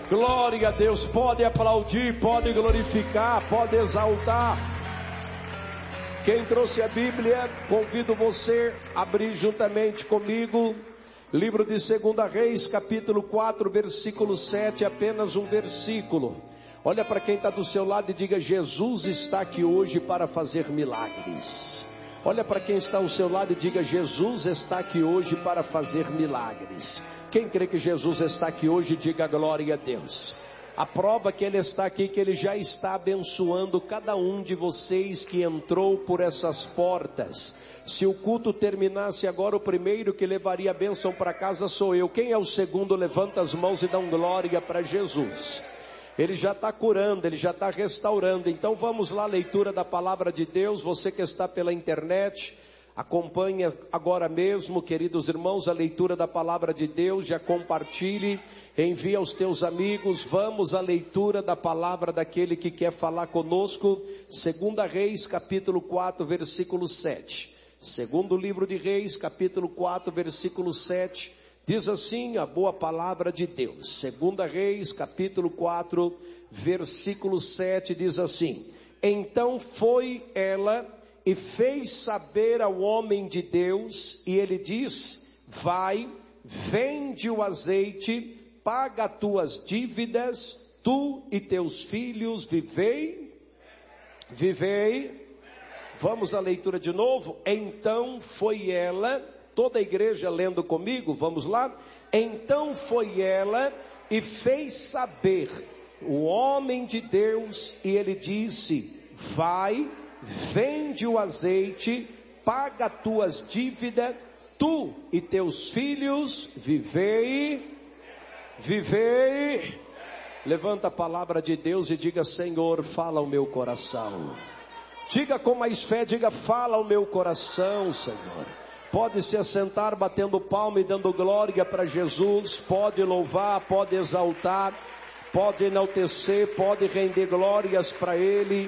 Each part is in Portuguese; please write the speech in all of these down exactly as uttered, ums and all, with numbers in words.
Glória a Deus. Pode aplaudir, pode glorificar, pode exaltar. Quem trouxe a Bíblia, convido você a abrir juntamente comigo livro de Segunda Reis, capítulo quatro, versículo sete, apenas um versículo. Olha para quem está do seu lado e diga: Jesus está aqui hoje para fazer milagres. Olha para quem está ao seu lado e diga: Jesus está aqui hoje para fazer milagres. Quem crê que Jesus está aqui hoje, diga glória a Deus. A prova que Ele está aqui, que Ele já está abençoando cada um de vocês que entrou por essas portas. Se o culto terminasse agora, o primeiro que levaria a bênção para casa sou eu. Quem é o segundo? Levanta as mãos e dá um glória para Jesus. Ele já está curando, Ele já está restaurando. Então vamos lá, leitura da palavra de Deus. Você que está pela internet, acompanha agora mesmo, queridos irmãos, a leitura da palavra de Deus. Já compartilhe, envia aos teus amigos. Vamos à leitura da palavra daquele que quer falar conosco. Segunda Reis, capítulo quatro, versículo sete. Segundo livro de Reis, capítulo quatro, versículo sete. Diz assim a boa palavra de Deus. Segunda Reis, capítulo quatro, versículo sete, diz assim: Então foi ela e fez saber ao homem de Deus, e ele diz: Vai, vende o azeite, paga tuas dívidas, tu e teus filhos vivei, vivei. Vamos à leitura de novo. Então foi ela, toda a igreja lendo comigo, vamos lá. Então foi ela e fez saber o homem de Deus, e ele disse: Vai, vende o azeite, paga tuas dívidas, tu e teus filhos vivei, vivei. Levanta a palavra de Deus e diga: Senhor, fala ao meu coração. Diga com mais fé, diga: fala ao meu coração, Senhor. Pode se assentar batendo palma e dando glória para Jesus. Pode louvar, pode exaltar, pode enaltecer, pode render glórias para Ele.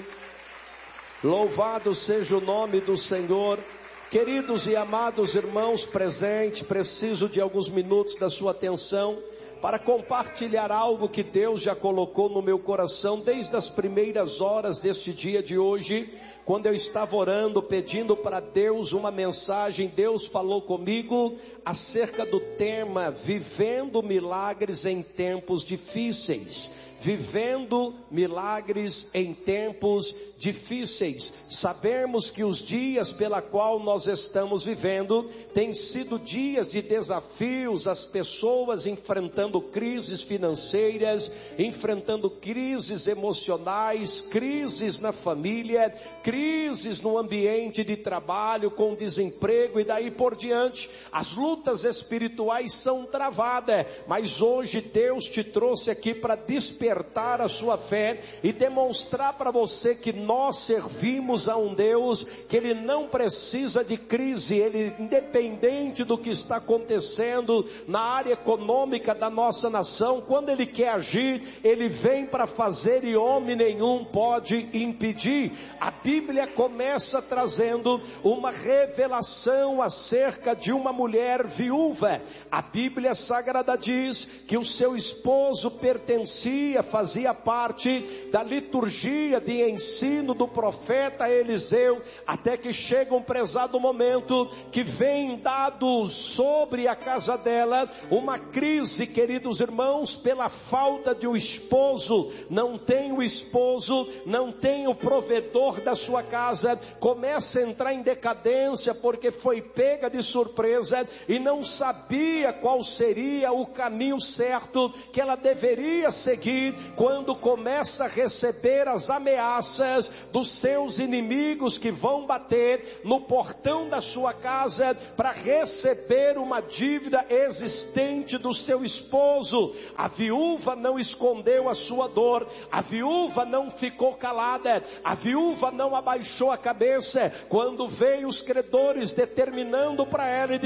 Louvado seja o nome do Senhor. Queridos e amados irmãos presentes, preciso de alguns minutos da sua atenção para compartilhar algo que Deus já colocou no meu coração desde as primeiras horas deste dia de hoje. Quando eu estava orando, pedindo para Deus uma mensagem, Deus falou comigo acerca do tema vivendo milagres em tempos difíceis. Vivendo milagres em tempos difíceis. Sabemos que os dias pela qual nós estamos vivendo têm sido dias de desafios, as pessoas enfrentando crises financeiras, enfrentando crises emocionais, crises na família, crises no ambiente de trabalho, com desemprego e daí por diante. As lutas espirituais são travadas, mas hoje Deus te trouxe aqui para despertar despertar a sua fé e demonstrar para você que nós servimos a um Deus que Ele não precisa de crise. Ele, independente do que está acontecendo na área econômica da nossa nação, quando Ele quer agir, Ele vem para fazer e homem nenhum pode impedir. A Bíblia começa trazendo uma revelação acerca de uma mulher viúva. A Bíblia Sagrada diz que o seu esposo pertencia, fazia parte da liturgia de ensino do profeta Eliseu, até que chega um prezado momento que vem dado sobre a casa dela uma crise, queridos irmãos, pela falta de um esposo. Não tem o esposo, não tem o provedor da sua casa, começa a entrar em decadência porque foi pega de surpresa e não sabia qual seria o caminho certo que ela deveria seguir, quando começa a receber as ameaças dos seus inimigos que vão bater no portão da sua casa para receber uma dívida existente do seu esposo. A viúva não escondeu a sua dor, a viúva não ficou calada, a viúva não abaixou a cabeça, quando veio os credores determinando para ela e dizendo: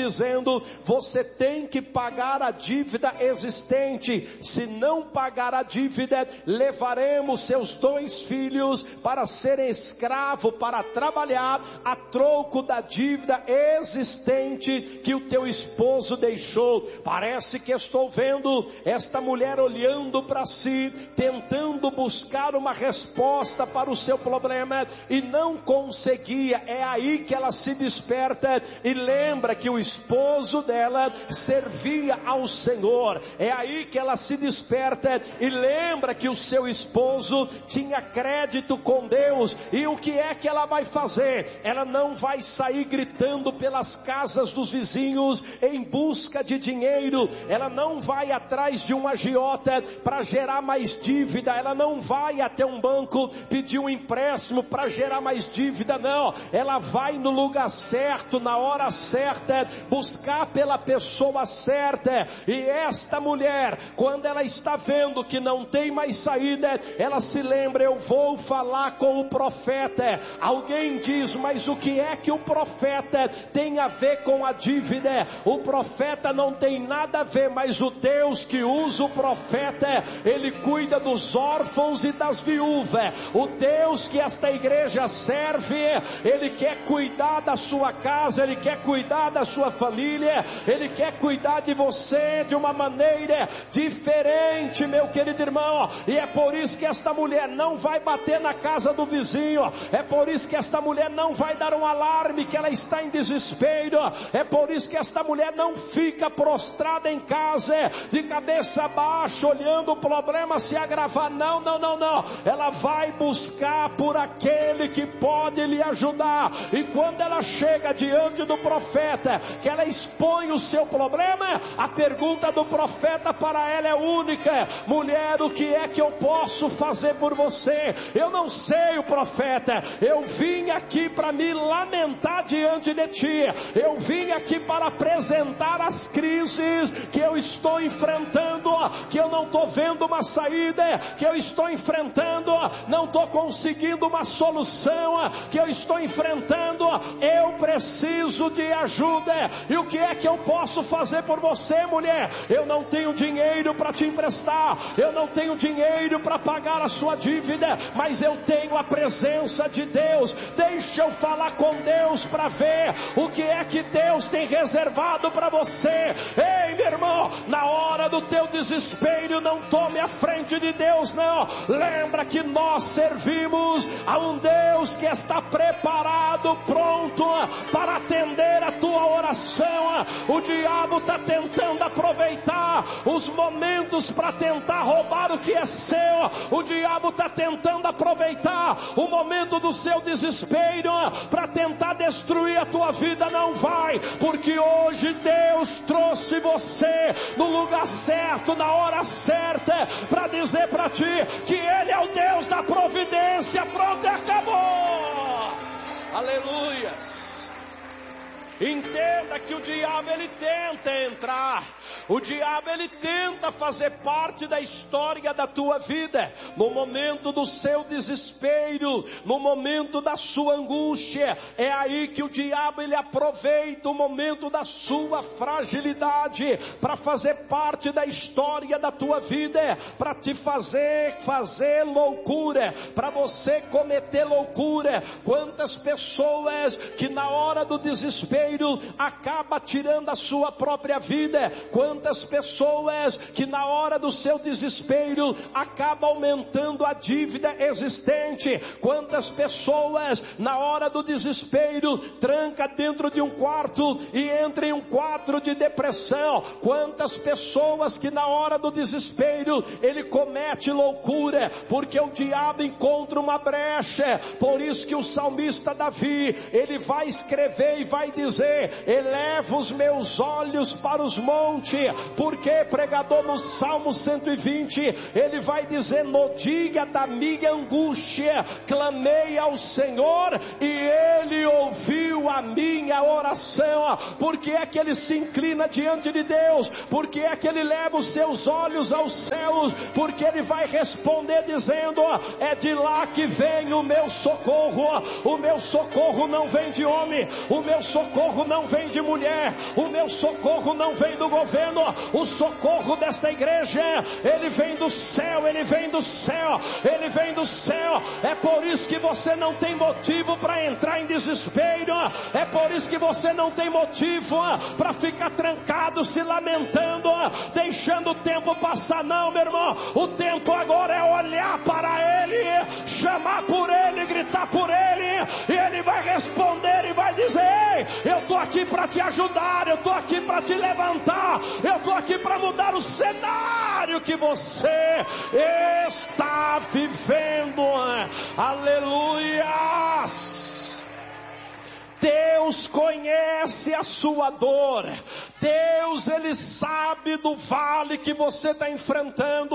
dizendo: você tem que pagar a dívida existente. Se não pagar a dívida, levaremos seus dois filhos para serem escravos, para trabalhar a troco da dívida existente que o teu esposo deixou. Parece que estou vendo esta mulher olhando para si, tentando buscar uma resposta para o seu problema e não conseguia. É aí que ela se desperta e lembra que o esposo dela servia ao Senhor. É aí que ela se desperta e lembra que o seu esposo tinha crédito com Deus. E o que é que ela vai fazer? Ela não vai sair gritando pelas casas dos vizinhos em busca de dinheiro. Ela não vai atrás de um agiota para gerar mais dívida. Ela não vai até um banco pedir um empréstimo para gerar mais dívida, não. Ela vai no lugar certo, na hora certa, buscar pela pessoa certa. E esta mulher, quando ela está vendo que não tem mais saída, ela se lembra: eu vou falar com o profeta. Alguém diz: mas o que é que o profeta tem a ver com a dívida? O profeta não tem nada a ver, mas o Deus que usa o profeta, ele cuida dos órfãos e das viúvas. O Deus que esta igreja serve, ele quer cuidar da sua casa, ele quer cuidar da sua família, ele quer cuidar de você de uma maneira diferente, meu querido irmão. E é por isso que esta mulher não vai bater na casa do vizinho, é por isso que esta mulher não vai dar um alarme que ela está em desespero, é por isso que esta mulher não fica prostrada em casa, de cabeça baixa, olhando o problema se agravar. Não, não, não, não. Ela vai buscar por aquele que pode lhe ajudar. E quando ela chega diante do profeta, que ela expõe o seu problema, a pergunta do profeta para ela é única: mulher, o que é que eu posso fazer por você? Eu não sei, o profeta, eu vim aqui para me lamentar diante de ti, eu vim aqui para apresentar as crises que eu estou enfrentando, que eu não estou vendo uma saída, que eu estou enfrentando, não estou conseguindo uma solução, que eu estou enfrentando, eu preciso de ajuda. E o que é que eu posso fazer por você, mulher? Eu não tenho dinheiro para te emprestar, eu não tenho dinheiro para pagar a sua dívida, mas eu tenho a presença de Deus. Deixa eu falar com Deus para ver o que é que Deus tem reservado para você. Ei, meu irmão, na hora do teu desespero, não tome a frente de Deus, não. Lembra que nós servimos a um Deus que está preparado, pronto para atender a tua oração. O diabo está tentando aproveitar os momentos para tentar roubar o que é seu. O diabo está tentando aproveitar o momento do seu desespero para tentar destruir a tua vida. Não vai, porque hoje Deus trouxe você no lugar certo, na hora certa, para dizer para ti que Ele é o Deus da providência. Pronto, e acabou. Aleluia. Entenda que o diabo, ele tenta entrar, o diabo, ele tenta fazer parte da história da tua vida, no momento do seu desespero, no momento da sua angústia. É aí que o diabo, ele aproveita o momento da sua fragilidade para fazer parte da história da tua vida, para te fazer fazer loucura, para você cometer loucura. Quantas pessoas que na hora do desespero acaba tirando a sua própria vida? Quantas pessoas que na hora do seu desespero acaba aumentando a dívida existente? Quantas pessoas na hora do desespero tranca dentro de um quarto e entra em um quadro de depressão? Quantas pessoas que na hora do desespero ele comete loucura, porque o diabo encontra uma brecha. Por isso que o salmista Davi, ele vai escrever e vai dizer: eleva os meus olhos para os montes, Porque, pregador, no Salmo cento e vinte, ele vai dizer: no dia da minha angústia, clamei ao Senhor e Ele ouviu a minha oração. Porque é que ele se inclina diante de Deus? Porque é que ele leva os seus olhos aos céus? Porque ele vai responder dizendo: é de lá que vem o meu socorro. O meu socorro não vem de homem, o meu socorro não vem de mulher, o meu socorro não vem do governo. O socorro desta igreja, ele vem do céu, ele vem do céu, ele vem do céu. É por isso que você não tem motivo para entrar em desespero, é por isso que você não tem motivo para ficar trancado, se lamentando, deixando o tempo passar. Não, meu irmão, o tempo agora é olhar para Ele, chamar por Ele, gritar por Ele, e Ele vai responder e vai dizer: ei, eu estou aqui para te ajudar, eu estou aqui para te levantar, eu estou aqui para mudar o cenário que você está vivendo. Aleluia! Deus conhece a sua dor. Deus, Ele sabe do vale que você está enfrentando.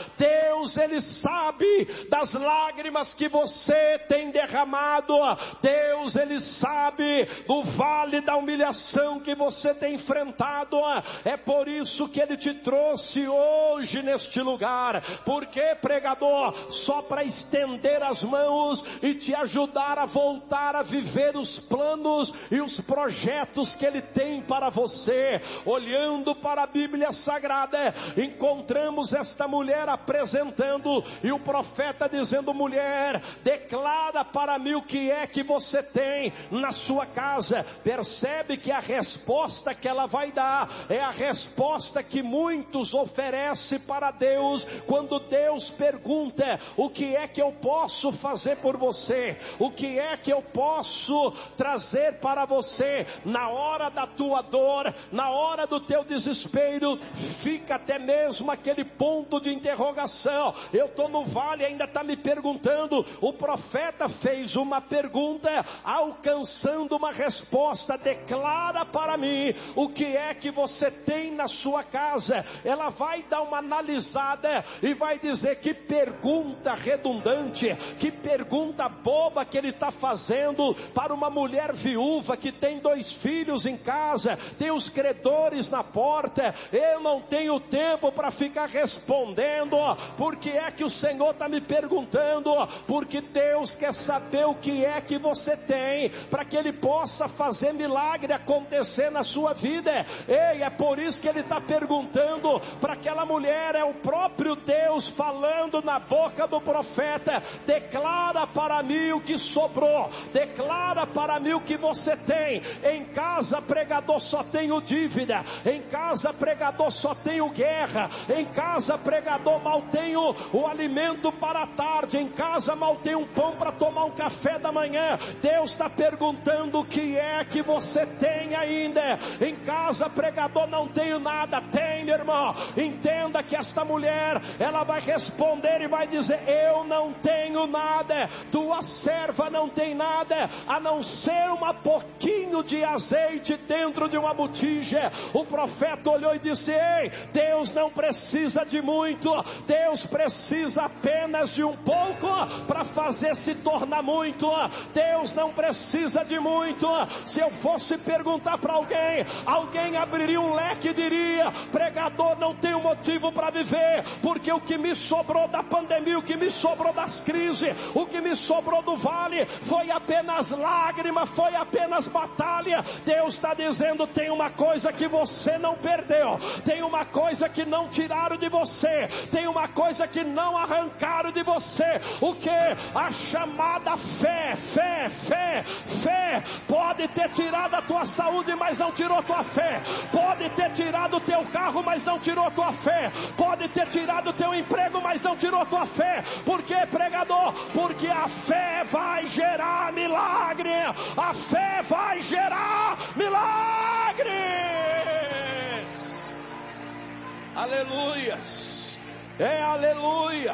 Deus, Ele sabe das lágrimas que você tem derramado. Deus, Ele sabe do vale da humilhação que você tem enfrentado. É por isso que Ele te trouxe hoje neste lugar. Porque, pregador, só para estender as mãos e te ajudar a voltar a viver os planos e os projetos que Ele tem para você. Olhando para a Bíblia Sagrada, encontramos esta mulher apresentando, e o profeta dizendo: mulher, declara para mim o que é que você tem na sua casa. Percebe que a resposta que ela vai dar é a resposta que muitos oferecem para Deus, quando Deus pergunta: o que é que eu posso fazer por você? O que é que eu posso trazer para você na hora da tua dor, na hora do teu desespero? Fica até mesmo aquele ponto de interrogação. Eu estou no vale e ainda está me perguntando. O profeta fez uma pergunta, alcançando uma resposta. Declara para mim o que é que você tem na sua casa. Ela vai dar uma analisada e vai dizer: que pergunta redundante, que pergunta boba que ele está fazendo para uma mulher viúva que tem dois filhos em casa, tem os credores na porta. Eu não tenho tempo para ficar respondendo. Por que é que o Senhor está me perguntando? Porque Deus quer saber o que é que você tem, para que Ele possa fazer milagre acontecer na sua vida. Ei, é por isso que Ele está perguntando para aquela mulher. É o próprio Deus falando na boca do profeta: declara para mim o que sobrou, declara para mim o que você tem. Em casa, pregador, só tenho dívida. Em casa, pregador, só tenho guerra. Em casa, pregador, mal tenho o alimento para a tarde. Em casa, mal tenho um pão para tomar um café da manhã. Deus está perguntando: o que é que você tem ainda? Em casa, pregador, não tenho nada. Tem, meu irmão. Entenda que esta mulher, ela vai responder e vai dizer: eu não tenho nada. Tua serva não tem nada, a não ser uma pouquinho de azeite dentro de uma botija. O profeta olhou e disse: ei, Deus não precisa de muito, Deus precisa apenas de um pouco para fazer se tornar muito. Deus não precisa de muito. Se eu fosse perguntar para alguém, alguém abriria um leque e diria: pregador, não tenho motivo para viver, porque o que me sobrou da pandemia, o que me sobrou das crises, o que me sobrou do vale foi apenas lágrima, foi apenas batalha. Deus está dizendo: tem uma coisa que você não perdeu, tem uma coisa que não tiraram de você, tem uma coisa que não arrancaram de você. O que? A chamada fé. Fé, fé, fé. Pode ter tirado a tua saúde, mas não tirou a tua fé. Pode ter tirado o teu carro, mas não tirou a tua fé. Pode ter tirado o teu emprego, mas não tirou a tua fé. Por quê, pregador? Porque a fé vai gerar milagre. A fé vai gerar milagres. Aleluias. É aleluias.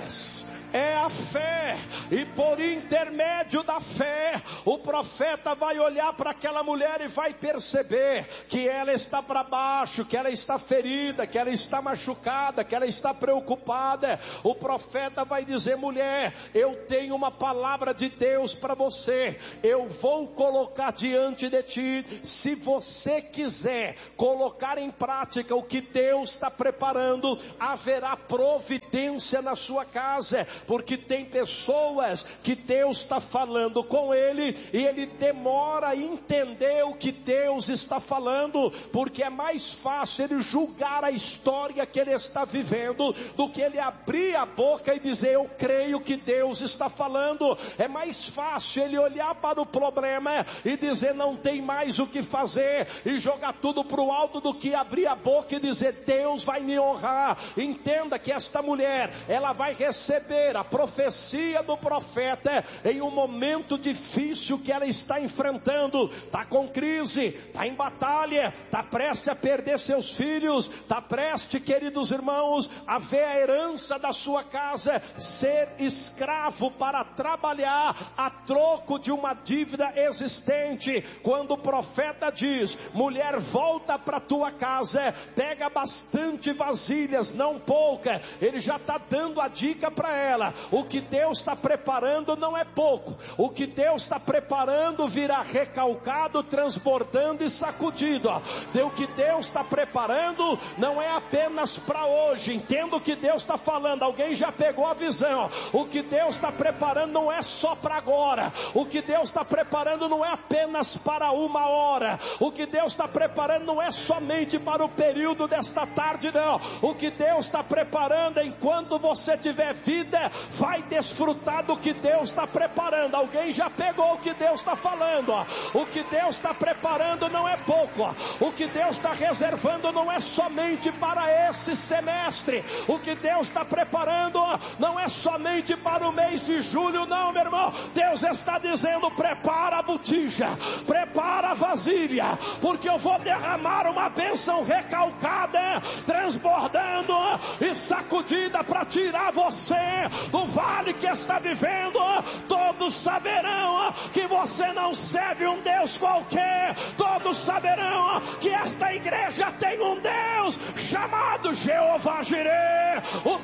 Deus é a fé, e por intermédio da fé, o profeta vai olhar para aquela mulher e vai perceber que ela está para baixo, que ela está ferida, que ela está machucada, que ela está preocupada. O profeta vai dizer: mulher, eu tenho uma palavra de Deus para você, eu vou colocar diante de ti. Se você quiser colocar em prática o que Deus está preparando, haverá providência na sua casa, porque tem pessoas que Deus está falando com ele e ele demora a entender o que Deus está falando, porque é mais fácil ele julgar a história que ele está vivendo do que ele abrir a boca e dizer: eu creio que Deus está falando. É mais fácil ele olhar para o problema e dizer: não tem mais o que fazer, e jogar tudo para o alto, do que abrir a boca e dizer: Deus vai me honrar. Entenda que esta mulher, ela vai receber a profecia do profeta em um momento difícil que ela está enfrentando. Está com crise, está em batalha, está prestes a perder seus filhos, está prestes, queridos irmãos, a ver a herança da sua casa ser escravo para trabalhar a troco de uma dívida existente. Quando o profeta diz: mulher, volta para tua casa, pega bastante vasilhas, não pouca, ele já está dando a dica para ela. O que Deus está preparando não é pouco, o que Deus está preparando virá recalcado, transbordando e sacudido. O que Deus está preparando não é apenas para hoje. Entenda o que Deus está falando. Alguém já pegou a visão? O que Deus está preparando não é só para agora. O que Deus está preparando não é apenas para uma hora. O que Deus está preparando não é somente para o período desta tarde, não. O que Deus está preparando, enquanto você tiver vida, vai desfrutar do que Deus está preparando. Alguém já pegou o que Deus está falando? O que Deus está preparando não é pouco. O que Deus está reservando não é somente para esse semestre. O que Deus está preparando não é somente para o mês de julho, não, meu irmão. Deus está dizendo: prepara a botija, prepara a vasilha, porque eu vou derramar uma bênção recalcada, transbordando e sacudida, para tirar você do vale que está vivendo. Todos saberão que você não serve um Deus qualquer. Todos saberão que esta igreja tem um Deus chamado Jeová Jireh, o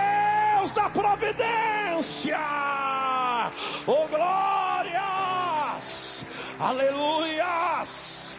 Deus da providência. Oh, glórias, aleluias,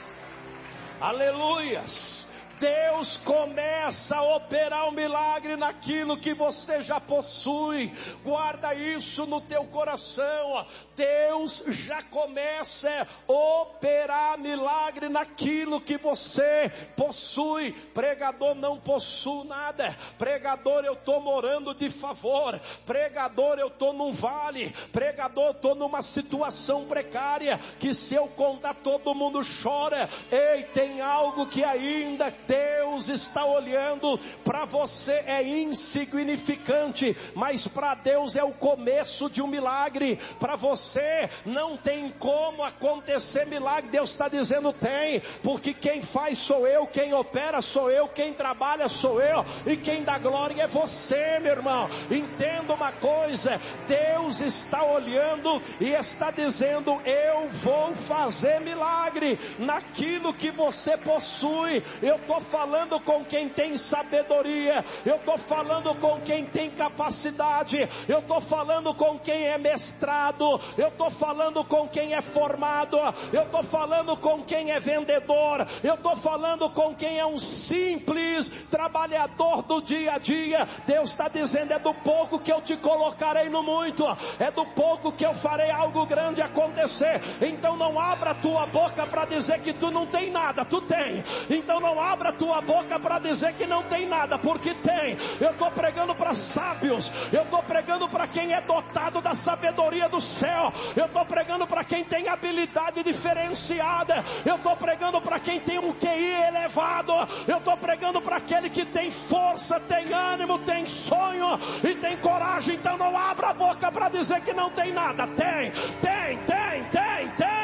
aleluias. Deus começa a operar um milagre naquilo que você já possui. Guarda isso no teu coração. Deus já começa a operar milagre naquilo que você possui. Pregador, não possuo nada. Pregador, eu estou morando de favor. Pregador, eu estou num vale. Pregador, eu estou numa situação precária, que se eu contar todo mundo chora. Ei, tem algo que ainda Deus está olhando. Para você é insignificante, mas para Deus é o começo de um milagre. Para você não tem como acontecer milagre. Deus está dizendo: tem, porque quem faz sou eu, quem opera sou eu, quem trabalha sou eu, e quem dá glória é você, meu irmão. Entenda uma coisa: Deus está olhando e está dizendo: eu vou fazer milagre naquilo que você possui. Eu estou falando com quem tem sabedoria, eu estou falando com quem tem capacidade, eu estou falando com quem é mestrado, eu estou falando com quem é formado, eu estou falando com quem é vendedor, eu estou falando com quem é um simples trabalhador do dia a dia. Deus está dizendo: é do pouco que eu te colocarei no muito, é do pouco que eu farei algo grande acontecer. Então não abra a tua boca para dizer que tu não tem nada. Tu tem. Então não abra a tua boca para dizer que não tem nada, porque tem. Eu estou pregando para sábios, eu estou pregando para quem é dotado da sabedoria do céu, eu estou pregando para quem tem habilidade diferenciada, eu estou pregando para quem tem um Q I elevado, eu estou pregando para aquele que tem força, tem ânimo, tem sonho e tem coragem. Então não abra a boca para dizer que não tem nada. Tem, tem, tem, tem, tem.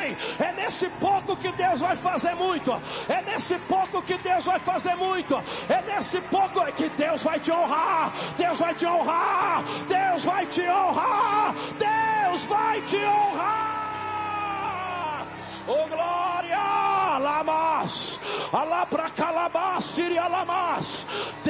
vai. É nesse pouco que Deus vai fazer muito. É nesse pouco que Deus vai fazer muito. É nesse pouco que Deus vai te honrar. Deus vai te honrar. Deus vai te honrar. Deus vai te honrar. Oh glória, lamas, alá pra calabás, siria lamas.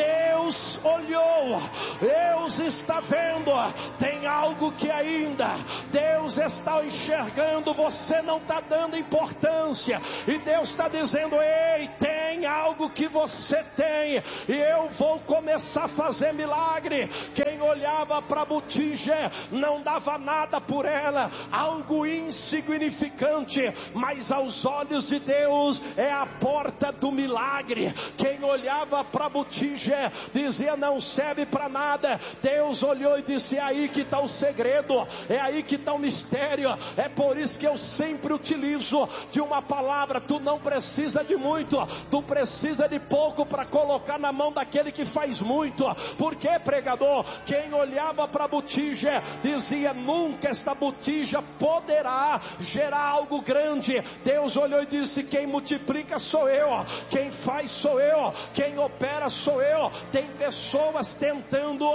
Deus olhou, Deus está vendo, tem algo que ainda Deus está enxergando, você não está dando importância, e Deus está dizendo: ei, tem algo que você tem, e eu vou começar a fazer milagre. Quem olhava para a botija não dava nada por ela, algo insignificante, mas aos olhos de Deus é a porta do milagre. Quem olhava para a botija dizia: não serve para nada. Deus olhou e disse: é aí que está o segredo, é aí que está o mistério. É por isso que eu sempre utilizo de uma palavra: tu não precisa de muito, tu precisa de pouco para colocar na mão daquele que faz muito. Por que, pregador? Quem olhava para a botija dizia: nunca esta botija poderá gerar algo grande. Deus olhou e disse: quem multiplica sou eu, quem faz sou eu, quem opera sou eu. Tem pessoas tentando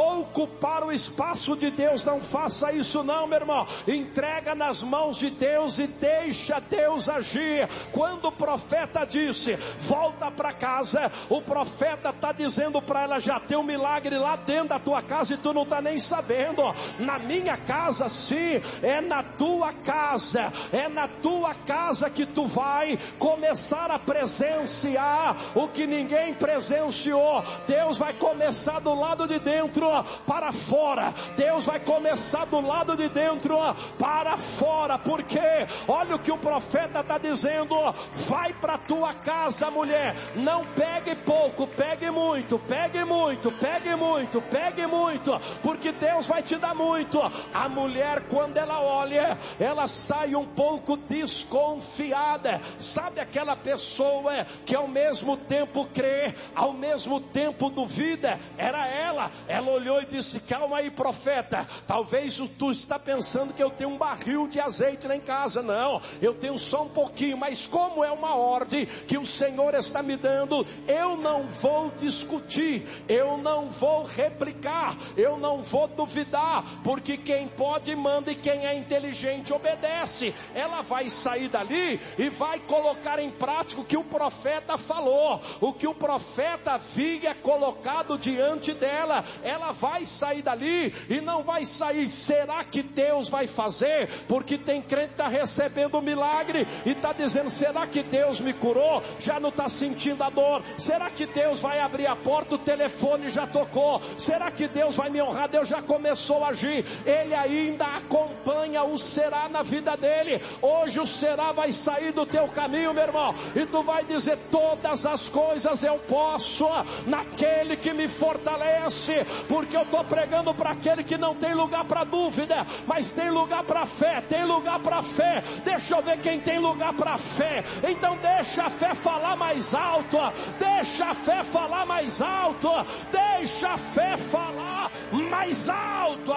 ocupar o espaço de Deus. Não faça isso não, meu irmão. Entrega nas mãos de Deus e deixa Deus agir. Quando o profeta disse: volta para casa, o profeta está dizendo para ela: já tem um milagre lá dentro da tua casa e tu não está nem sabendo. Na minha casa sim, é na tua casa, é na tua casa que tu vai começar a presenciar o que ninguém presenciou. Deus vai começar do lado de dentro para fora. Deus vai começar do lado de dentro para fora. Porque olha o que o profeta está dizendo: vai para tua casa, mulher, não pegue pouco, pegue muito, pegue muito, pegue muito, pegue muito, porque Deus vai te dar muito. A mulher, quando ela olha, ela sai um pouco desconfiada. Sabe aquela pessoa que ao mesmo tempo crê, ao mesmo tempo duvida? Era ela. Ela olhou e disse: calma aí, profeta, talvez tu está pensando que eu tenho um barril de azeite lá em casa. Não, eu tenho só um pouquinho, mas como é uma ordem que o Senhor está me dando, eu não vou discutir, eu não vou replicar, eu não vou duvidar, porque quem pode manda e quem é inteligente obedece. Ela vai sair dali e vai colocar em prática o que o profeta falou, o que o profeta havia colocado diante dela. Ela vai sair dali e não vai sair: será que Deus vai fazer? Porque tem crente que está recebendo o milagre e está dizendo: será que Deus me curou? Já não está sentindo a dor. Será que Deus vai abrir a porta? O telefone já tocou. Será que Deus vai me honrar? Deus já começou a agir. Ele ainda acompanha o será na vida dele. Hoje o será vai sair do teu caminho, meu irmão, e tu vai dizer: todas as coisas eu posso naquele que me fortalece. Porque eu estou pregando para aquele que não tem lugar para dúvida, mas tem lugar para fé. Tem lugar para fé. Deixa eu ver quem tem lugar para fé. Então deixa a fé falar mais alto, deixa a fé falar mais alto, deixa a fé falar mais alto.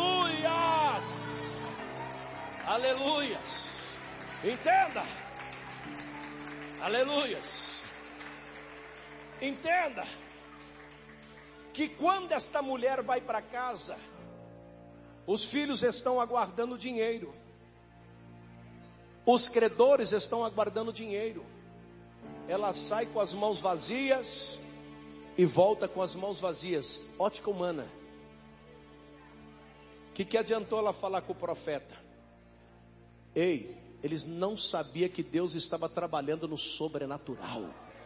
Aleluias, aleluias. Entenda, aleluias. Entenda que quando esta mulher vai para casa, os filhos estão aguardando dinheiro, os credores estão aguardando dinheiro. Ela sai com as mãos vazias e volta com as mãos vazias. Ótica humana. O que, que adiantou ela falar com o profeta? Ei, eles não sabiam que Deus estava trabalhando no sobrenatural.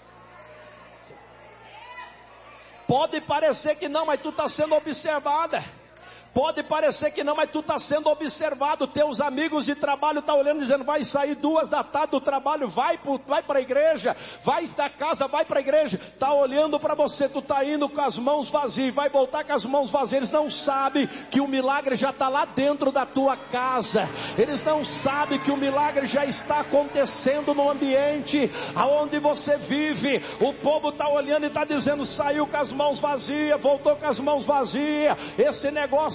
Pode parecer que não, mas tu está sendo observada. Pode parecer que não, mas tu está sendo observado. Teus amigos de trabalho estão olhando, dizendo: vai sair duas da tarde do trabalho, vai, vai para a igreja, vai da casa, vai para a igreja. Está olhando para você, tu está indo com as mãos vazias, vai voltar com as mãos vazias. Eles não sabem que o milagre já está lá dentro da tua casa. Eles não sabem que o milagre já está acontecendo no ambiente aonde você vive. O povo está olhando e está dizendo: saiu com as mãos vazias, voltou com as mãos vazias. Esse negócio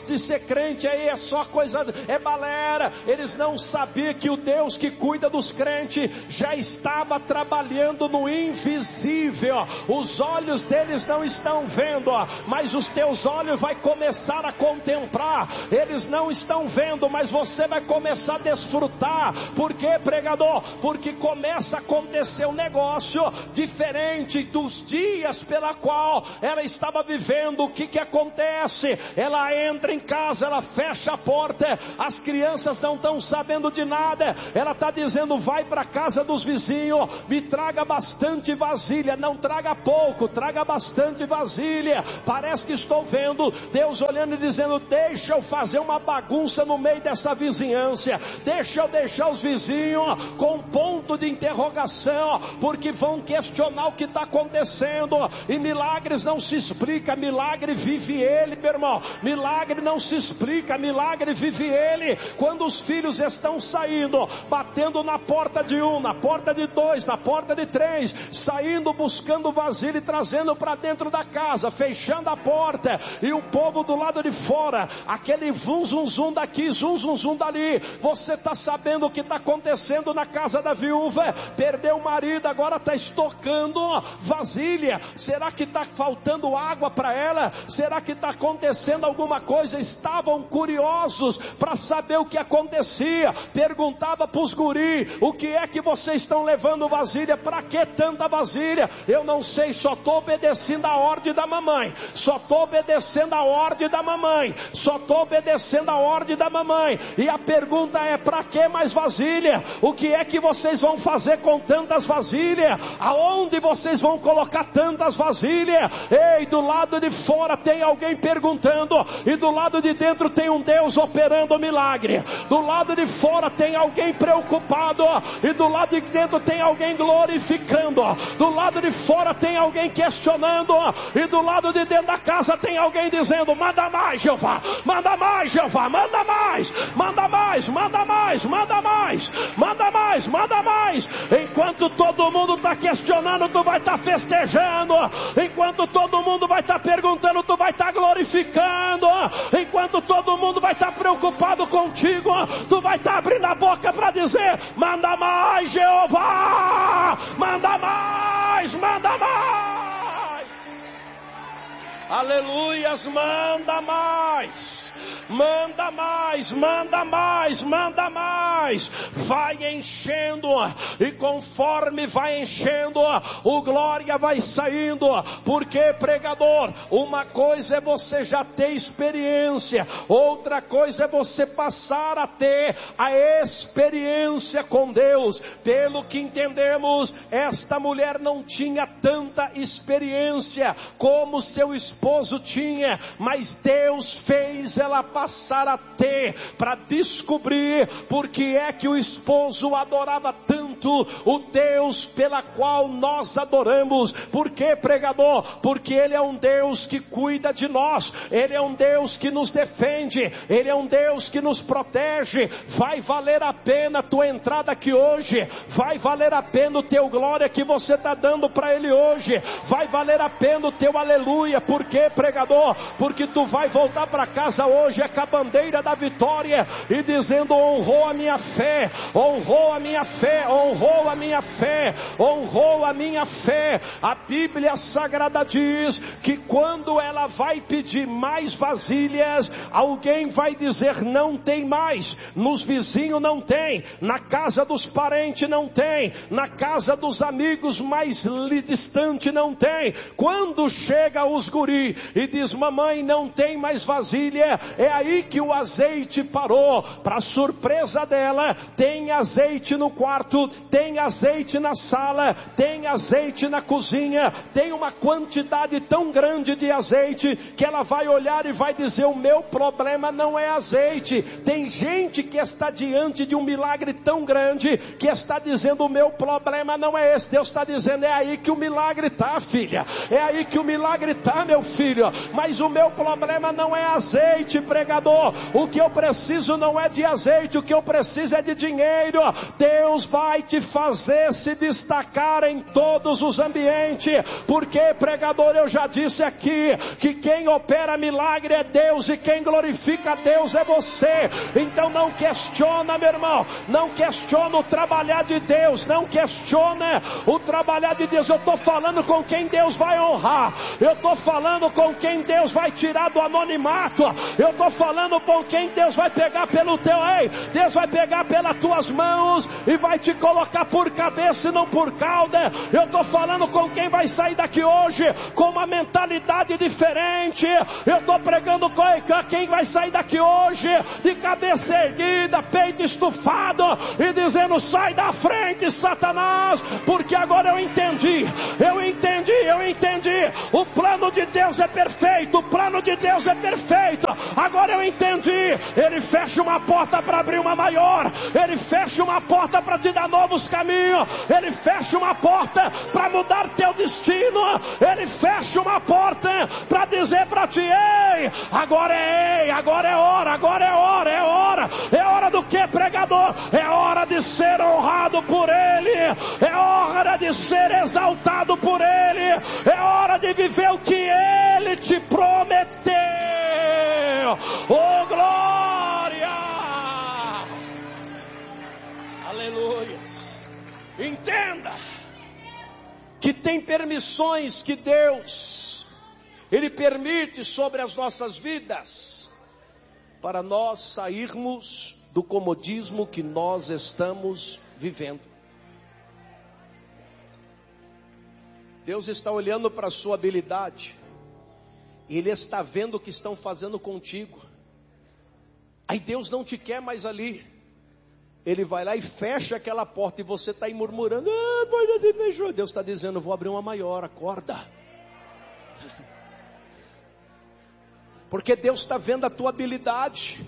de ser crente aí é só coisa, é balera. Eles não sabiam que o Deus que cuida dos crentes já estava trabalhando no invisível. Os olhos deles não estão vendo, mas os teus olhos vai começar a contemplar. Eles não estão vendo, mas você vai começar a desfrutar. Por quê, pregador? Porque começa a acontecer um negócio diferente dos dias pela qual ela estava vivendo. O que que acontece? Ela entra em casa, ela fecha a porta, as crianças não estão sabendo de nada. Ela está dizendo: vai para a casa dos vizinhos, me traga bastante vasilha, não traga pouco, traga bastante vasilha. Parece que estou vendo Deus olhando e dizendo: deixa eu fazer uma bagunça no meio dessa vizinhança, deixa eu deixar os vizinhos com ponto de interrogação, porque vão questionar o que está acontecendo. E milagres não se explica, milagre vive ele, meu irmão. Milagre não se explica, milagre vive ele. Quando os filhos estão saindo, batendo na porta de um, na porta de dois, na porta de três, saindo buscando vasilha e trazendo para dentro da casa, fechando a porta, e o povo do lado de fora, aquele zum zum zum daqui, zum zum zum dali. Você está sabendo o que está acontecendo na casa da viúva? Perdeu o marido, agora está estocando vasilha. Será que está faltando água para ela? Será que está acontecendo alguma coisa? Estavam curiosos para saber o que acontecia. Perguntava para os guri: o que é que vocês estão levando vasilha? Para que tanta vasilha? Eu não sei, só estou obedecendo a ordem da mamãe, só estou obedecendo a ordem da mamãe, só estou obedecendo a ordem da mamãe. E a pergunta é: para que mais vasilha? O que é que vocês vão fazer com tantas vasilhas? Aonde vocês vão colocar tantas vasilhas? Ei, do lado de fora tem alguém perguntando, e do lado de dentro tem um Deus operando milagre. Do lado de fora tem alguém preocupado, e do lado de dentro tem alguém glorificando. Do lado de fora tem alguém questionando, e do lado de dentro da casa tem alguém dizendo: manda mais, Jeová, manda mais, Jeová, manda mais, manda mais, manda mais, manda mais, manda mais, manda mais. Enquanto todo mundo está questionando, tu vai estar tá festejando. Enquanto todo mundo vai estar tá perguntando, tu vai estar tá glorificando. Enquanto todo mundo vai estar tá preocupado contigo, tu vai estar tá abrindo a boca para dizer: manda mais, Jeová, manda mais, manda mais. Aleluias, manda mais. Manda mais, manda mais, manda mais. Vai enchendo, e conforme vai enchendo, o glória vai saindo. Porque, pregador, uma coisa é você já ter experiência, outra coisa é você passar a ter a experiência com Deus. Pelo que entendemos, esta mulher não tinha tanta experiência como seu esposo tinha, mas Deus fez ela passar a ter, para descobrir por que é que o esposo adorava tanto o Deus pela qual nós adoramos. Por que, pregador? Porque Ele é um Deus que cuida de nós, Ele é um Deus que nos defende, Ele é um Deus que nos protege. Vai valer a pena a tua entrada aqui hoje, vai valer a pena o teu glória que você está dando para Ele hoje, vai valer a pena o teu aleluia. Por que, pregador? Porque tu vai voltar para casa hoje com a bandeira da vitória e dizendo: honrou a minha fé, honrou a minha fé, honrou a minha fé, honrou a minha fé. A Bíblia Sagrada diz que quando ela vai pedir mais vasilhas, alguém vai dizer: não tem mais. Nos vizinhos não tem, na casa dos parentes não tem, na casa dos amigos mais distante não tem. Quando chega os guri e diz: mamãe, não tem mais vasilha, é aí que o azeite parou. Para surpresa dela, tem azeite no quarto, tem azeite na sala, tem azeite na cozinha, tem uma quantidade tão grande de azeite que ela vai olhar e vai dizer: o meu problema não é azeite. Tem gente que está diante de um milagre tão grande que está dizendo: o meu problema não é esse. Deus está dizendo: é aí que o milagre está, filha, é aí que o milagre está, meu filho. Mas o meu problema não é azeite, pregador. O que eu preciso não é de azeite, o que eu preciso é de dinheiro. Deus vai te te fazer se destacar em todos os ambientes, porque, pregador, eu já disse aqui, que quem opera milagre é Deus, e quem glorifica a Deus é você. Então não questiona, meu irmão, não questiona o trabalhar de Deus, não questiona o trabalhar de Deus. Eu estou falando com quem Deus vai honrar, eu estou falando com quem Deus vai tirar do anonimato, eu estou falando com quem Deus vai pegar pelo teu, ei, Deus vai pegar pelas tuas mãos e vai te colocar por cabeça e não por cauda. Eu estou falando com quem vai sair daqui hoje com uma mentalidade diferente. Eu estou pregando com quem vai sair daqui hoje de cabeça erguida, peito estufado e dizendo: sai da frente, Satanás, porque agora eu entendi, eu entendi, eu entendi, o plano de Deus é perfeito, o plano de Deus é perfeito, agora eu entendi. Ele fecha uma porta para abrir uma maior, ele fecha uma porta para te dar novos caminhos, ele fecha uma porta para mudar teu destino, ele fecha uma porta para dizer para ti: ei, agora é ei, agora é hora, agora é hora, é hora, é hora do que, pregador? É hora de ser honrado por ele, é hora de ser exaltado por ele, é hora de viver o que ele te prometeu. Oh, glória! Aleluia! Entenda que tem permissões que Deus, Ele permite sobre as nossas vidas, para nós sairmos do comodismo que nós estamos vivendo. Deus está olhando para a sua habilidade, Ele está vendo o que estão fazendo contigo. Aí Deus não te quer mais ali, Ele vai lá e fecha aquela porta, e você está aí murmurando: ah, mas Deus fechou. Deus está dizendo: vou abrir uma maior, acorda. Porque Deus está vendo a tua habilidade,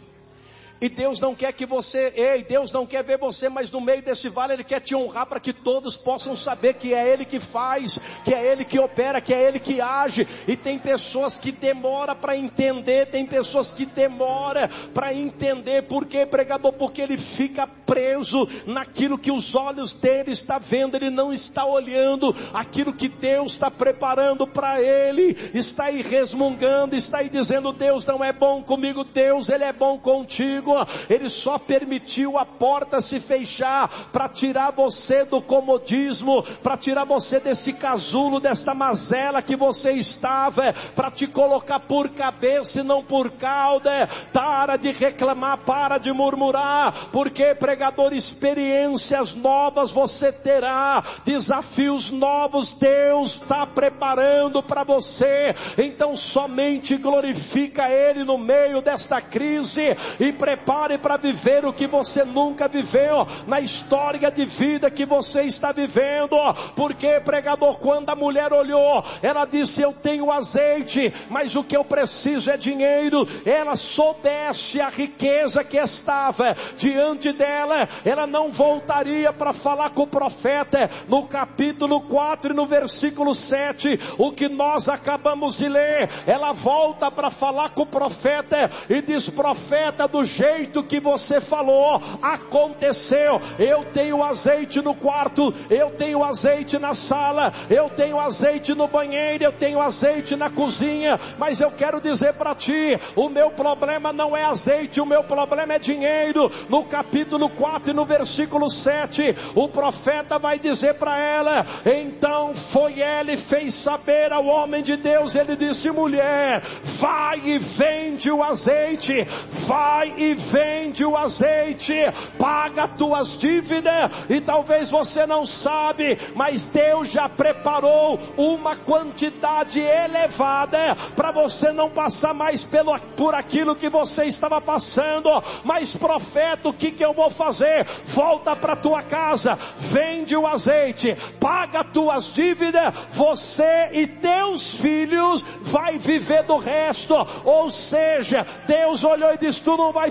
e Deus não quer que você, ei, Deus não quer ver você, mas no meio desse vale Ele quer te honrar, para que todos possam saber que é Ele que faz, que é Ele que opera, que é Ele que age. E tem pessoas que demoram para entender, tem pessoas que demoram para entender. Por quê, pregador? Porque ele fica preso naquilo que os olhos dele estão vendo, ele não está olhando aquilo que Deus está preparando para ele, está aí resmungando, está aí dizendo: Deus não é bom comigo. Deus, Ele é bom contigo. Ele só permitiu a porta se fechar para tirar você do comodismo, para tirar você desse casulo, desta mazela que você estava, para te colocar por cabeça e não por cauda. Para de reclamar, para de murmurar, porque, pregador, experiências novas você terá, desafios novos Deus está preparando para você. Então somente glorifica Ele no meio desta crise, e prepara Prepare para viver o que você nunca viveu na história de vida que você está vivendo. Porque, pregador, quando a mulher olhou, ela disse: eu tenho azeite, mas o que eu preciso é dinheiro. Ela soubesse a riqueza que estava diante dela, ela não voltaria para falar com o profeta. No capítulo quatro e no versículo sete, o que nós acabamos de ler, ela volta para falar com o profeta e diz: profeta, do jeito que você falou, aconteceu. Eu tenho azeite no quarto, eu tenho azeite na sala, eu tenho azeite no banheiro, eu tenho azeite na cozinha, mas eu quero dizer para ti, o meu problema não é azeite, o meu problema é dinheiro. No capítulo quatro e no versículo sete, o profeta vai dizer para ela: então foi ela e fez saber ao homem de Deus. Ele disse: mulher, vai e vende o azeite, vai e vende o azeite, paga tuas dívidas. E talvez você não sabe, mas Deus já preparou uma quantidade elevada para você não passar mais pelo, por aquilo que você estava passando. Mas profeta, o que que eu vou fazer? Volta para tua casa, vende o azeite, paga tuas dívidas, você e teus filhos vai viver do resto. Ou seja, Deus olhou e disse: tu não vai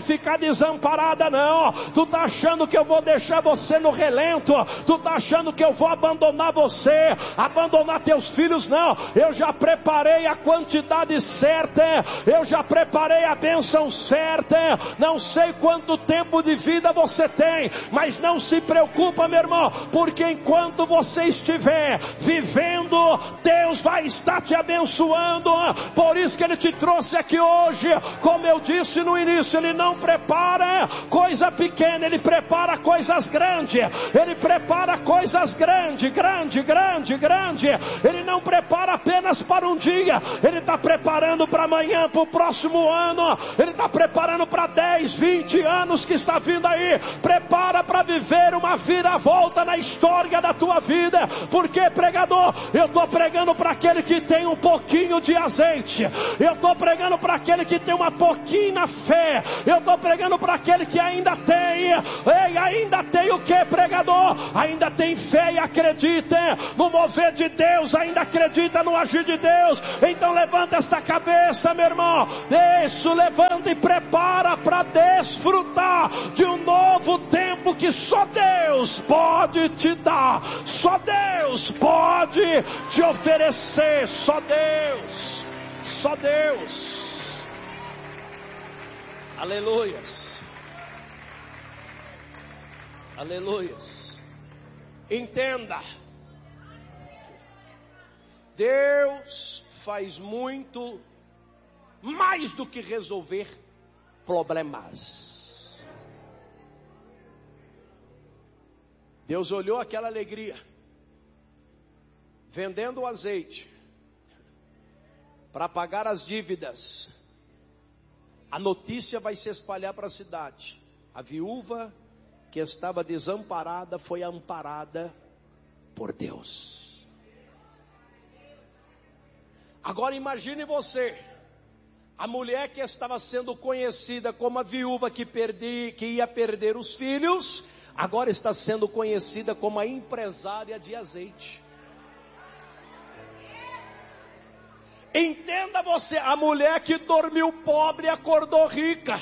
ficar desamparada não. Tu está achando que eu vou deixar você no relento? Tu está achando que eu vou abandonar você, abandonar teus filhos? Não, eu já preparei a quantidade certa, eu já preparei a bênção certa. Não sei quanto tempo de vida você tem, mas não se preocupa, meu irmão, porque enquanto você estiver vivendo, Deus vai estar te abençoando. Por isso que Ele te trouxe aqui hoje. Como eu disse no início, Ele não prepara coisa pequena, Ele prepara coisas grandes. Ele prepara coisas grandes, grande, grande, grande. Ele não prepara apenas para um dia, Ele está preparando para amanhã, para o próximo ano. Ele está preparando para dez, vinte anos que está vindo aí. Prepara para viver uma viravolta na história da tua vida. Porque, pregador, eu estou pregando para aquele que tem um pouquinho de azeite. Eu estou pregando para aquele que tem uma pouquinha fé. Eu estou pregando para aquele que ainda tem. Ei, ainda tem o que, pregador? Ainda tem fé e acredita no mover de Deus, ainda acredita no agir de Deus. Então levanta esta cabeça, meu irmão. Isso, levanta e prepara para desfrutar de um novo tempo que só Deus pode te dar. Só Deus pode te oferecer. Só Deus. Só Deus. Aleluias. Aleluias. Entenda. Deus faz muito mais do que resolver problemas. Deus olhou aquela alegria, vendendo o azeite para pagar as dívidas. A notícia vai se espalhar para a cidade. A viúva que estava desamparada foi amparada por Deus. Agora imagine você, a mulher que estava sendo conhecida como a viúva que, perdi, que ia perder os filhos, agora está sendo conhecida como a empresária de azeite. Entenda você, a mulher que dormiu pobre acordou rica.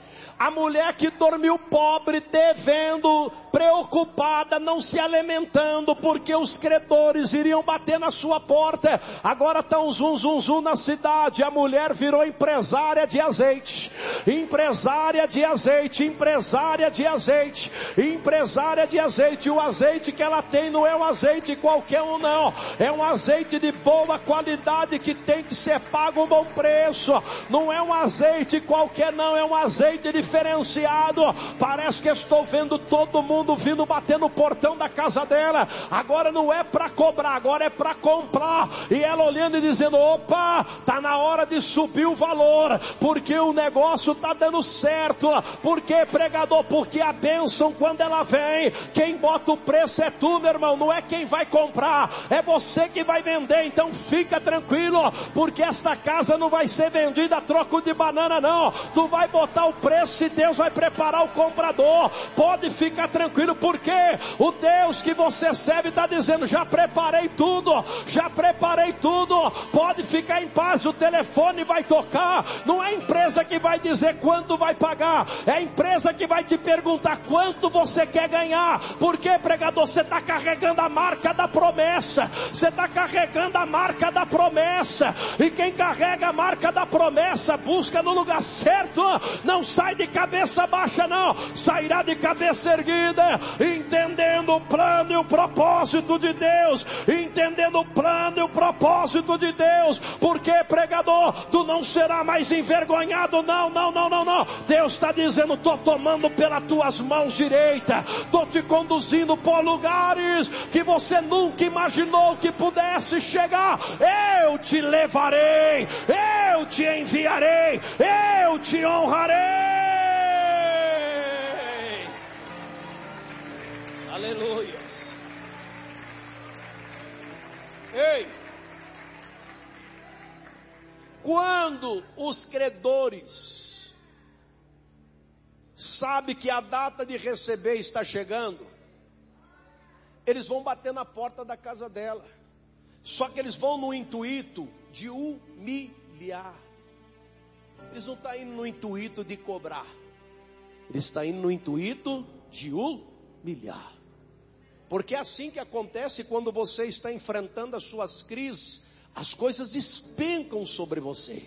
A mulher que dormiu pobre, devendo, preocupada, não se alimentando, porque os credores iriam bater na sua porta. Agora está um zum, zum, zum na cidade. A mulher virou empresária de azeite. Empresária de azeite, empresária de azeite, empresária de azeite. O azeite que ela tem não é um azeite qualquer um, não. É um azeite de boa qualidade que tem que ser pago um bom preço. Não é um azeite qualquer, não. É um azeite diferenciado. Parece que estou vendo todo mundo vindo bater no portão da casa dela. Agora não é para cobrar, agora é para comprar. E ela olhando e dizendo: opa, tá na hora de subir o valor, porque o negócio tá dando certo. Por que, pregador? Porque a bênção, quando ela vem, quem bota o preço é tu, meu irmão. Não é quem vai comprar, é você que vai vender. Então fica tranquilo, porque esta casa não vai ser vendida a troco de banana, não. Tu vai botar o preço e Deus vai preparar o comprador. Pode ficar tranquilo, porque o Deus que você serve está dizendo: já preparei tudo, já preparei tudo, pode ficar em paz. O telefone vai tocar, não é a empresa que vai dizer quanto vai pagar, é a empresa que vai te perguntar quanto você quer ganhar. Porque, pregador, você está carregando a marca da promessa, você está carregando a marca da promessa, e quem carrega a marca da promessa busca no lugar certo, não sai de cabeça baixa, não, sairá de cabeça erguida, entendendo o plano e o propósito de Deus, entendendo o plano e o propósito de Deus. Porque, pregador, tu não será mais envergonhado, não, não, não, não, não. Deus está dizendo: estou tomando pelas tuas mãos direitas, estou te conduzindo por lugares que você nunca imaginou que pudesse chegar. Eu te levarei, eu te enviarei, eu te honrarei. Aleluia. Ei, quando os credores sabem que a data de receber está chegando, eles vão bater na porta da casa dela. Só que eles vão no intuito de humilhar. Eles não estão indo no intuito de cobrar. Ele está indo no intuito de humilhar. Porque é assim que acontece quando você está enfrentando as suas crises. As coisas despencam sobre você.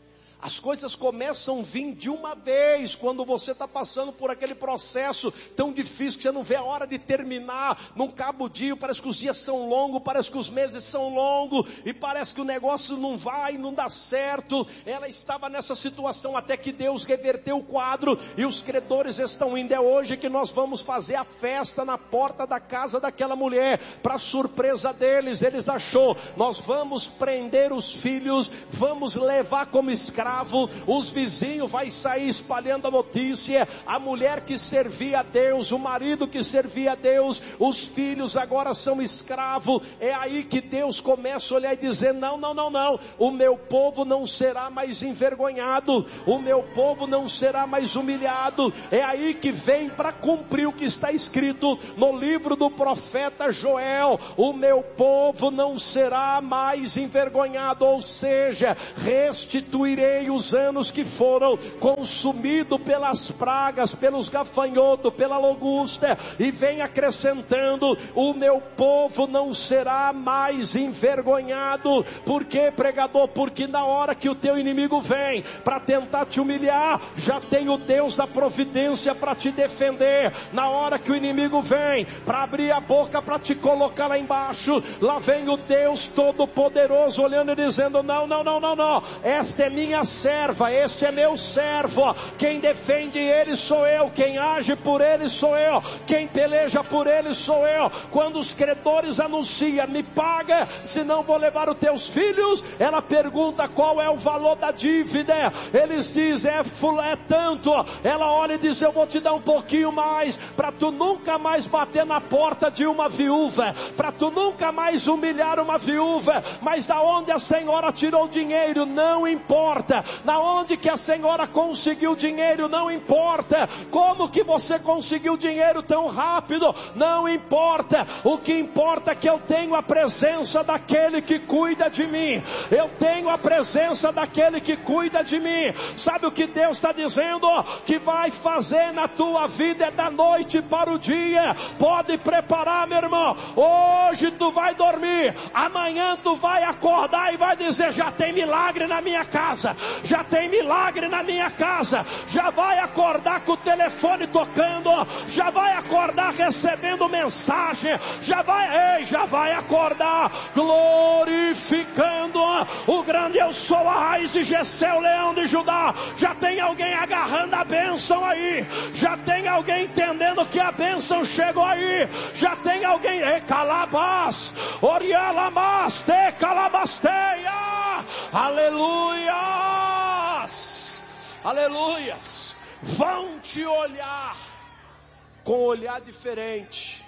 As coisas começam a vir de uma vez, quando você está passando por aquele processo tão difícil, que você não vê a hora de terminar, não cabe o dia, parece que os dias são longos, parece que os meses são longos, e parece que o negócio não vai, não dá certo. Ela estava nessa situação até que Deus reverteu o quadro, e os credores estão indo. É hoje que nós vamos fazer a festa na porta da casa daquela mulher. Para surpresa deles, eles achou, nós vamos prender os filhos, vamos levar como escravo. Os vizinhos vai sair espalhando a notícia, a mulher que servia a Deus, o marido que servia a Deus, os filhos agora são escravos. É aí que Deus começa a olhar e dizer, não, não, não, não, o meu povo não será mais envergonhado, o meu povo não será mais humilhado. É aí que vem para cumprir o que está escrito no livro do profeta Joel, o meu povo não será mais envergonhado, ou seja, restituirei os anos que foram consumidos pelas pragas, pelos gafanhotos, pela locusta, e vem acrescentando, o meu povo não será mais envergonhado. Por quê, pregador? Porque na hora que o teu inimigo vem para tentar te humilhar, já tem o Deus da providência para te defender. Na hora que o inimigo vem para abrir a boca para te colocar lá embaixo, lá vem o Deus Todo-Poderoso olhando e dizendo, não, não, não, não, não, esta é minha serva, este é meu servo, quem defende ele sou eu, quem age por ele sou eu, quem peleja por ele sou eu. Quando os credores anunciam, me paga, senão vou levar os teus filhos, ela pergunta qual é o valor da dívida, eles dizem, é, é tanto, ela olha e diz, eu vou te dar um pouquinho mais, para tu nunca mais bater na porta de uma viúva, para tu nunca mais humilhar uma viúva. Mas da onde a senhora tirou o dinheiro, não importa. Na onde que a senhora conseguiu dinheiro, não importa. Como que você conseguiu dinheiro tão rápido, não importa. O que importa é que eu tenho a presença daquele que cuida de mim. Eu tenho a presença daquele que cuida de mim. Sabe o que Deus está dizendo? Que vai fazer na tua vida é da noite para o dia. Pode preparar, meu irmão. Hoje tu vai dormir, amanhã tu vai acordar e vai dizer, já tem milagre na minha casa. Já tem milagre na minha casa. Já vai acordar com o telefone tocando. Já vai acordar recebendo mensagem. Já vai, ei, já vai acordar glorificando o grande eu sou, a raiz de Jessé, o leão de Judá. Já tem alguém agarrando a bênção aí. Já tem alguém entendendo que a bênção chegou aí. Já tem alguém, e calabás, orialamas, te calabasteia. Aleluias, aleluias. Vão te olhar com olhar diferente.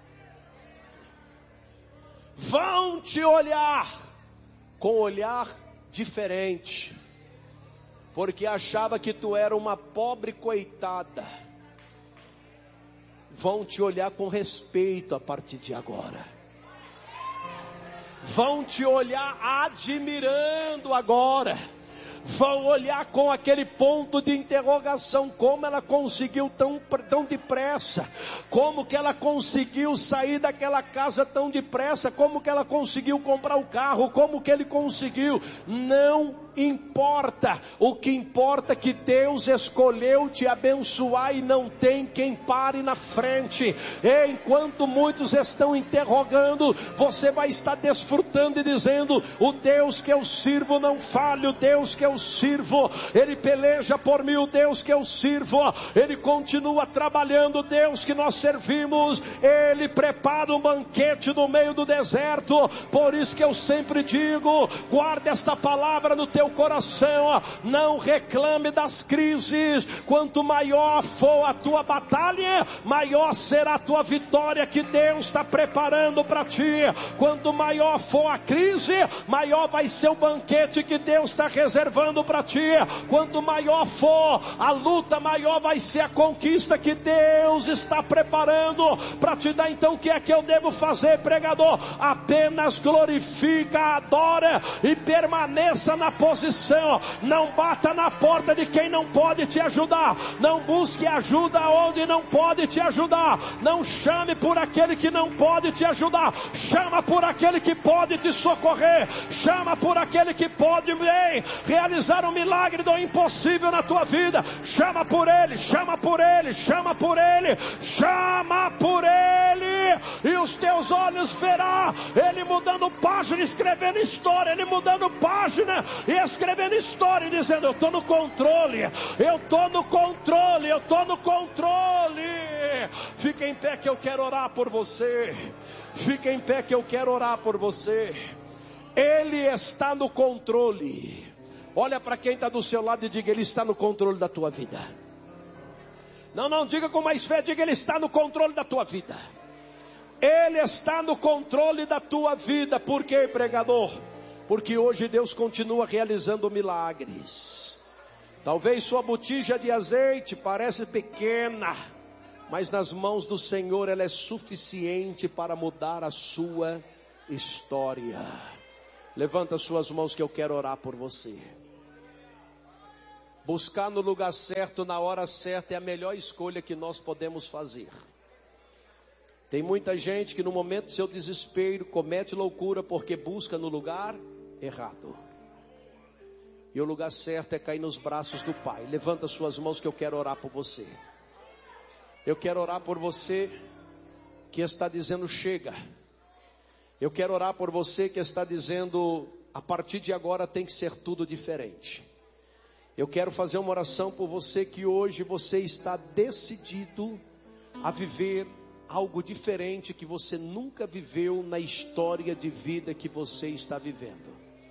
Vão te olhar com olhar diferente, porque achava que tu era uma pobre coitada. Vão te olhar com respeito a partir de agora. Vão te olhar admirando agora. Vão olhar com aquele ponto de interrogação, como ela conseguiu tão, tão depressa, como que ela conseguiu sair daquela casa tão depressa, como que ela conseguiu comprar o carro, como que ele conseguiu. Não importa, o que importa é que Deus escolheu te abençoar e não tem quem pare na frente. E enquanto muitos estão interrogando, você vai estar desfrutando e dizendo, o Deus que eu sirvo não falha, o Deus que eu sirvo, Ele peleja por mim, o Deus que eu sirvo, Ele continua trabalhando, o Deus que nós servimos, Ele prepara um banquete no meio do deserto. Por isso que eu sempre digo, guarda esta palavra no teu coração, não reclame das crises. Quanto maior for a tua batalha, maior será a tua vitória que Deus está preparando para ti. Quanto maior for a crise, maior vai ser o banquete que Deus está reservando para ti. Quanto maior for a luta, maior vai ser a conquista que Deus está preparando para te dar. Então o que é que eu devo fazer, pregador? Apenas glorifica, adora e permaneça na posição oposição. Não bata na porta de quem não pode te ajudar. Não busque ajuda onde não pode te ajudar. Não chame por aquele que não pode te ajudar. Chama por aquele que pode te socorrer. Chama por aquele que pode bem realizar um milagre do impossível na tua vida. Chama por ele, chama por ele, chama por ele, chama por ele, e os teus olhos verá ele mudando página, escrevendo história, ele mudando página e escrevendo história, e dizendo: eu estou no controle, eu estou no controle, eu estou no controle. Fica em pé que eu quero orar por você. Fica em pé que eu quero orar por você. Ele está no controle. Olha para quem está do seu lado e diga: ele está no controle da tua vida. Não, não, diga com mais fé, diga: ele está no controle da tua vida. Ele está no controle da tua vida. Por quê, pregador? Porque hoje Deus continua realizando milagres. Talvez sua botija de azeite parece pequena, mas nas mãos do Senhor ela é suficiente para mudar a sua história. Levanta suas mãos que eu quero orar por você. Buscar no lugar certo, na hora certa, é a melhor escolha que nós podemos fazer. Tem muita gente que no momento do seu desespero comete loucura porque busca no lugar errado. E o lugar certo é cair nos braços do Pai. Levanta suas mãos que eu quero orar por você. Eu quero orar por você que está dizendo: chega. Eu quero orar por você que está dizendo: a partir de agora tem que ser tudo diferente. Eu quero fazer uma oração por você que hoje você está decidido a viver algo diferente que você nunca viveu na história de vida que você está vivendo.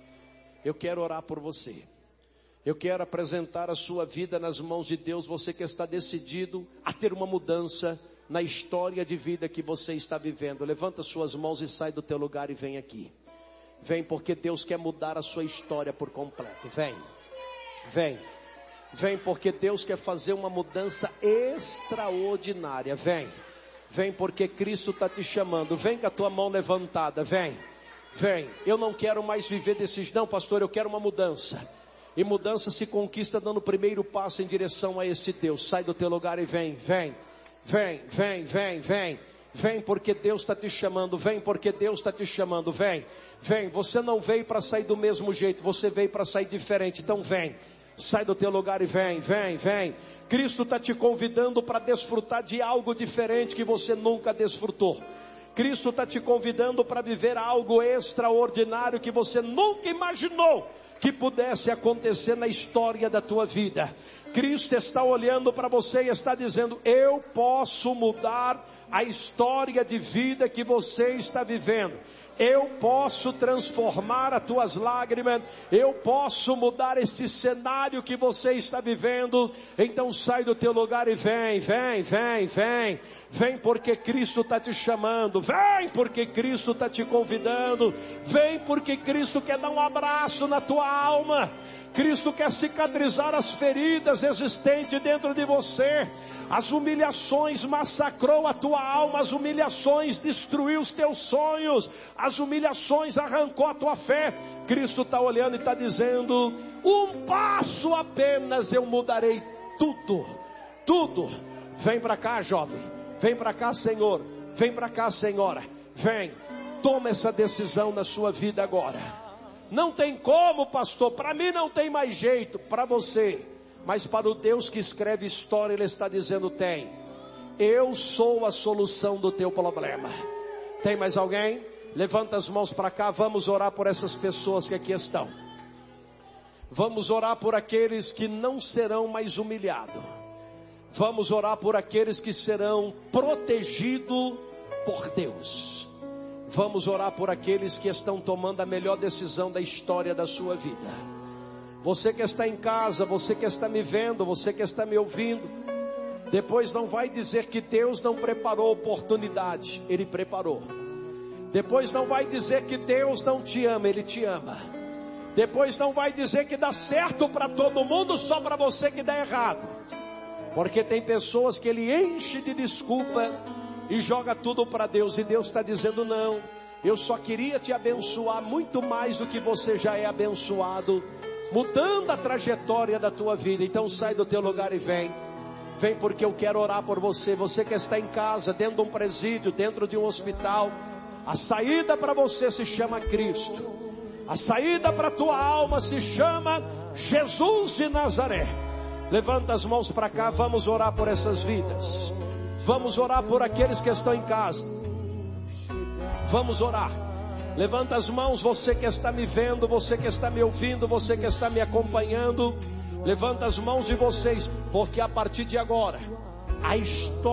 Eu quero orar por você. Eu quero apresentar a sua vida nas mãos de Deus. Você que está decidido a ter uma mudança na história de vida que você está vivendo. Levanta suas mãos e sai do teu lugar e vem aqui. Vem, porque Deus quer mudar a sua história por completo. Vem. Vem, vem porque Deus quer fazer uma mudança extraordinária. Vem, vem porque Cristo está te chamando. Vem com a tua mão levantada, vem, vem. Eu não quero mais viver desses, não, pastor, eu quero uma mudança. E mudança se conquista dando o primeiro passo em direção a esse Deus. Sai do teu lugar e vem, vem, vem, vem, vem, vem. Vem porque Deus está te chamando, vem porque Deus está te chamando, vem, vem. Você não veio para sair do mesmo jeito, você veio para sair diferente, então vem. Sai do teu lugar e vem, vem, vem. Cristo está te convidando para desfrutar de algo diferente que você nunca desfrutou. Cristo está te convidando para viver algo extraordinário que você nunca imaginou que pudesse acontecer na história da tua vida. Cristo está olhando para você e está dizendo: eu posso mudar a história de vida que você está vivendo. Eu posso transformar as tuas lágrimas. Eu posso mudar este cenário que você está vivendo. Então sai do teu lugar e vem, vem, vem, vem. Vem porque Cristo está te chamando. Vem porque Cristo está te convidando. Vem porque Cristo quer dar um abraço na tua alma. Cristo quer cicatrizar as feridas existentes dentro de você. As humilhações massacrou a tua alma. As humilhações destruiu os teus sonhos. As humilhações arrancou a tua fé. Cristo está olhando e está dizendo: um passo apenas eu mudarei tudo. Tudo. Vem para cá, jovem. Vem para cá, Senhor. Vem para cá, Senhora. Vem. Toma essa decisão na sua vida agora. Não tem como, pastor, para mim não tem mais jeito. Para você, mas para o Deus que escreve história, Ele está dizendo: tem. Eu sou a solução do teu problema. Tem mais alguém? Levanta as mãos para cá, vamos orar por essas pessoas que aqui estão. Vamos orar por aqueles que não serão mais humilhados. Vamos orar por aqueles que serão protegidos por Deus. Vamos orar por aqueles que estão tomando a melhor decisão da história da sua vida. Você que está em casa, você que está me vendo, você que está me ouvindo, depois não vai dizer que Deus não preparou oportunidade. Ele preparou. Depois não vai dizer que Deus não te ama. Ele te ama. Depois não vai dizer que dá certo para todo mundo, só para você que dá errado. Porque tem pessoas que Ele enche de desculpa e joga tudo para Deus, e Deus está dizendo: não, eu só queria te abençoar muito mais do que você já é abençoado. mudando a trajetória da tua vida. Então sai do teu lugar e vem. Vem porque eu quero orar por você. Você que está em casa, dentro de um presídio, dentro de um hospital. A saída para você se chama Cristo. A saída para a tua alma se chama Jesus de Nazaré. Levanta as mãos para cá, vamos orar por essas vidas. Vamos orar por aqueles que estão em casa. Vamos orar. Levanta as mãos, você que está me vendo, você que está me ouvindo, você que está me acompanhando. Levanta as mãos de vocês, porque a partir de agora, a história